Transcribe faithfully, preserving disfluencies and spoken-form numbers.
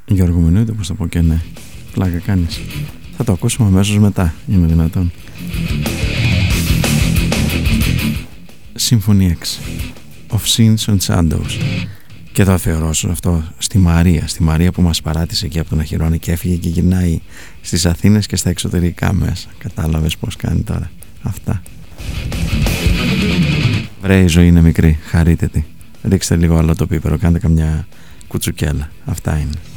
Γιώργο μου, εννοείται πως θα πω και ναι. Πλάκα κάνεις. Θα το ακούσουμε αμέσως μετά, είναι δυνατόν. Symphony X of Sins and Shadows. Και θα αφιερώσω αυτό στη Μαρία, στη Μαρία που μας παράτησε εκεί από τον Αχυρώνα και έφυγε και γυρνάει στις Αθήνες και στα εξωτερικά μέσα. Κατάλαβες πως κάνει τώρα αυτά. Βρε, η ζωή είναι μικρή, χαρείτε τη. Ρίξτε λίγο άλλο το πίπερο, κάντε καμιά κουτσουκέλα. Αυτά είναι.